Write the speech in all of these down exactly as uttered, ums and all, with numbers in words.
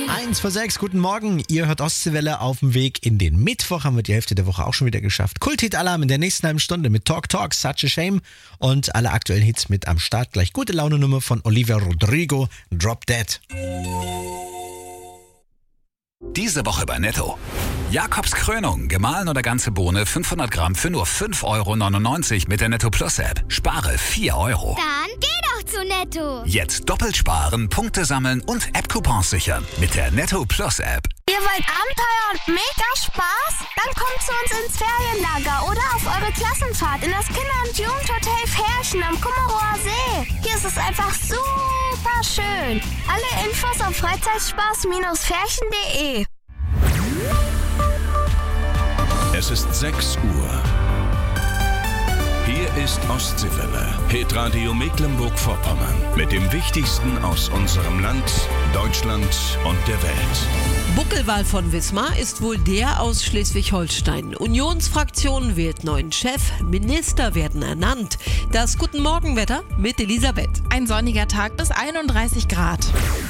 eins vor sechs, guten Morgen. Ihr hört Ostseewelle auf dem Weg in den Mittwoch. Haben wir die Hälfte der Woche auch schon wieder geschafft. Kult-Hit-Alarm in der nächsten halben Stunde mit Talk Talk, Such a Shame und alle aktuellen Hits mit am Start. Gleich gute Laune-Nummer von Olivia Rodrigo, Drop Dead. Diese Woche bei Netto. Jakobs Krönung, gemahlen oder ganze Bohne, fünfhundert Gramm für nur fünf Euro neunundneunzig mit der Netto Plus App. Spare vier Euro. Dann geh doch zu Netto. Jetzt doppelt sparen, Punkte sammeln und App-Coupons sichern mit der Netto Plus App. Ihr wollt Abenteuer und mega Spaß? Dann kommt zu uns ins Ferienlager oder auf eure Klassenfahrt in das Kinder- und Jugendhotel Ferchen am Kummerower See. Hier ist es einfach super schön. Alle Infos auf freizeitspaß Ferchen punkt de. Es ist sechs Uhr. Hier ist Ostseewelle, Hitradio Mecklenburg-Vorpommern. Mit dem Wichtigsten aus unserem Land, Deutschland und der Welt. Buckelwal von Wismar ist wohl der aus Schleswig-Holstein. Unionsfraktion wählt neuen Chef, Minister werden ernannt. Das Guten Morgenwetter mit Elisabeth. Ein sonniger Tag bis einunddreißig Grad.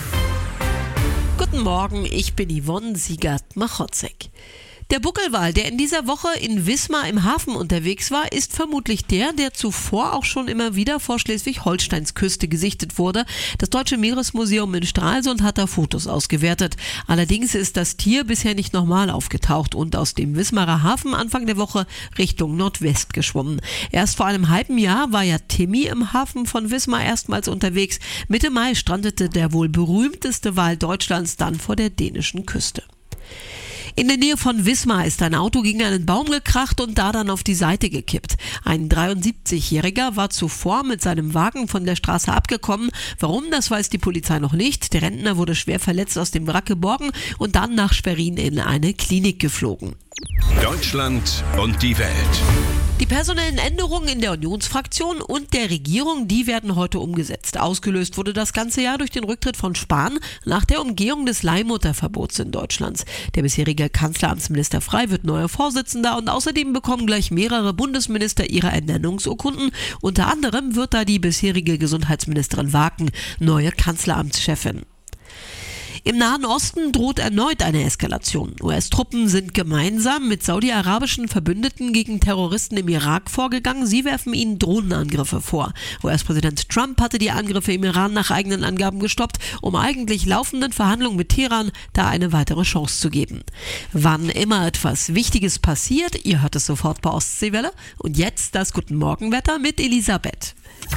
Guten Morgen, ich bin Yvonne Siegert-Machotzek. Der Buckelwal, der in dieser Woche in Wismar im Hafen unterwegs war, ist vermutlich der, der zuvor auch schon immer wieder vor Schleswig-Holsteins Küste gesichtet wurde. Das Deutsche Meeresmuseum in Stralsund hat da Fotos ausgewertet. Allerdings ist das Tier bisher nicht nochmal aufgetaucht und aus dem Wismarer Hafen Anfang der Woche Richtung Nordwest geschwommen. Erst vor einem halben Jahr war ja Timmy im Hafen von Wismar erstmals unterwegs. Mitte Mai strandete der wohl berühmteste Wal Deutschlands dann vor der dänischen Küste. In der Nähe von Wismar ist ein Auto gegen einen Baum gekracht und da dann auf die Seite gekippt. Ein dreiundsiebzigjähriger war zuvor mit seinem Wagen von der Straße abgekommen. Warum, das weiß die Polizei noch nicht. Der Rentner wurde schwer verletzt aus dem Wrack geborgen und dann nach Schwerin in eine Klinik geflogen. Deutschland und die Welt. Die personellen Änderungen in der Unionsfraktion und der Regierung, die werden heute umgesetzt. Ausgelöst wurde das ganze Jahr durch den Rücktritt von Spahn nach der Umgehung des Leihmutterverbots in Deutschland. Der bisherige Kanzleramtsminister Frey wird neuer Vorsitzender und außerdem bekommen gleich mehrere Bundesminister ihre Ernennungsurkunden. Unter anderem wird da die bisherige Gesundheitsministerin Waken neue Kanzleramtschefin. Im Nahen Osten droht erneut eine Eskalation. U S-Truppen sind gemeinsam mit saudi-arabischen Verbündeten gegen Terroristen im Irak vorgegangen. Sie werfen ihnen Drohnenangriffe vor. U S-Präsident Trump hatte die Angriffe im Iran nach eigenen Angaben gestoppt, um eigentlich laufenden Verhandlungen mit Teheran da eine weitere Chance zu geben. Wann immer etwas Wichtiges passiert, ihr hört es sofort bei Ostseewelle. Und jetzt das Guten Morgenwetter mit Elisabeth.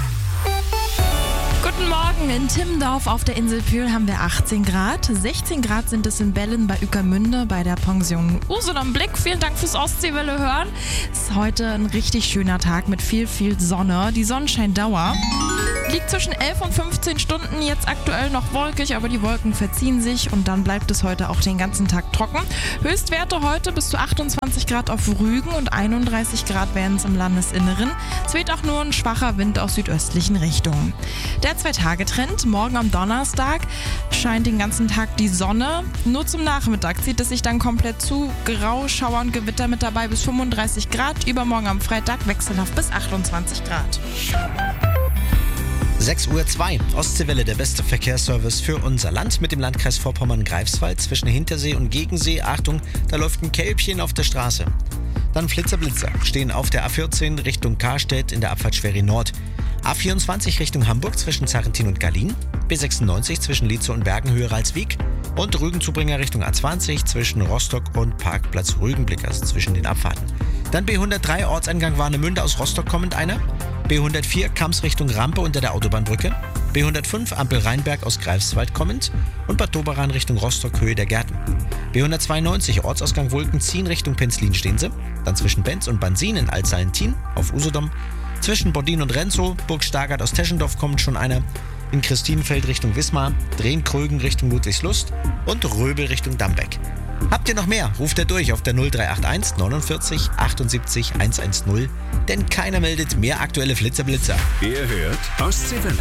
Guten Morgen, in Timmendorf auf der Insel Pühl haben wir achtzehn Grad. sechzehn Grad sind es in Bellen bei Ueckermünde bei der Pension Usedom Blick. Vielen Dank fürs Ostseewelle hören. Es ist heute ein richtig schöner Tag mit viel, viel Sonne. Die Sonnenscheindauer liegt zwischen elf und fünfzehn Stunden, jetzt aktuell noch wolkig, aber die Wolken verziehen sich und dann bleibt es heute auch den ganzen Tag trocken. Höchstwerte heute bis zu achtundzwanzig Grad auf Rügen und einunddreißig Grad werden es im Landesinneren. Es weht auch nur ein schwacher Wind aus südöstlichen Richtungen. Der Zwei-Tage-Trend, morgen am Donnerstag scheint den ganzen Tag die Sonne. Nur zum Nachmittag zieht es sich dann komplett zu. Grau, Schauer und Gewitter mit dabei bis fünfunddreißig Grad. Übermorgen am Freitag wechselhaft bis achtundzwanzig Grad. sechs Uhr zwei, Ostseewelle, der beste Verkehrsservice für unser Land mit dem Landkreis Vorpommern-Greifswald zwischen Hintersee und Gegensee. Achtung, da läuft ein Kälbchen auf der Straße. Dann Flitzer Blitzer stehen auf der A vierzehn Richtung Karstedt in der Abfahrt Schwerin Nord. A vierundzwanzig Richtung Hamburg zwischen Zarrentin und Gallien. B sechsundneunzig zwischen Lietzow und Bergenhöhe Ralswiek. Und Rügenzubringer Richtung A zwanzig zwischen Rostock und Parkplatz Rügenblick, also zwischen den Abfahrten. Dann B hundertdrei Ortseingang Warnemünde aus Rostock kommend einer. B hundertvier Kamms Richtung Rampe unter der Autobahnbrücke. B hundertfünf Ampel Rheinberg aus Greifswald kommend. Und Bad Doberan Richtung Rostock Höhe der Gärten. B hundertzweiundneunzig Ortsausgang Wolkenzien Richtung Penzlin stehen sie. Dann zwischen Benz und Bansin in Altsalentin auf Usedom. Zwischen Bodin und Renzow, Burg Stargard aus Teschendorf kommt schon einer. In Christinenfeld Richtung Wismar, Drehn-Krögen Richtung Ludwigslust und Röbel Richtung Dambeck. Habt ihr noch mehr? Ruft er durch auf der null drei acht eins neunundvierzig achtundsiebzig hundertzehn, denn keiner meldet mehr aktuelle Flitzer-Blitzer. Ihr hört Ostseewelle.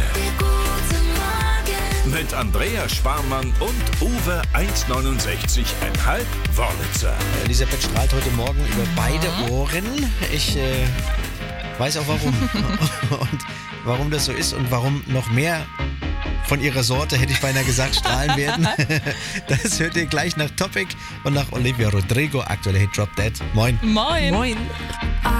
Mit Andrea Sparmann und Uwe eins neunundsechzig Komma fünf Wörlitzer. Elisabeth strahlt heute Morgen über beide Ohren. Ich äh, weiß auch warum. Und warum das so ist und warum noch mehr von ihrer Sorte, hätte ich beinahe gesagt, strahlen werden. Das hört ihr gleich nach Topic und nach Olivia Rodrigo, aktuelle Hit Drop Dead. Moin. Moin. Moin.